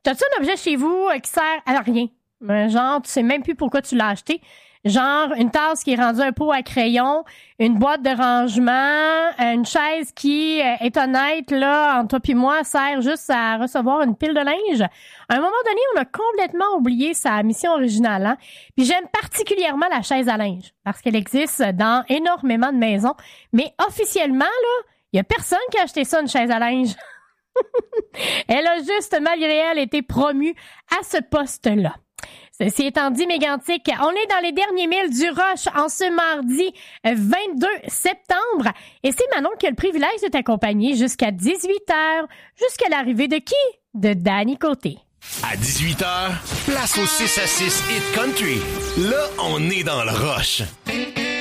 T'as-tu un objet chez vous qui sert à rien? Genre, tu sais même plus pourquoi tu l'as acheté. Genre, une tasse qui est rendue un pot à crayon, une boîte de rangement, une chaise qui, est honnête, là, entre toi et moi, sert juste à recevoir une pile de linge. À un moment donné, on a complètement oublié sa mission originale, hein? Puis j'aime particulièrement la chaise à linge, parce qu'elle existe dans énormément de maisons. Mais officiellement, là, il y a personne qui a acheté ça, une chaise à linge. Elle a juste, malgré elle, été promue à ce poste-là. Ceci étant dit, Mégantic, on est dans les derniers milles du Rush en ce mardi 22 septembre. Et c'est Manon qui a le privilège de t'accompagner jusqu'à 18h, jusqu'à l'arrivée de qui? De Danny Côté. À 18h, place au 6 à 6 Hit Country. Là, on est dans le Rush.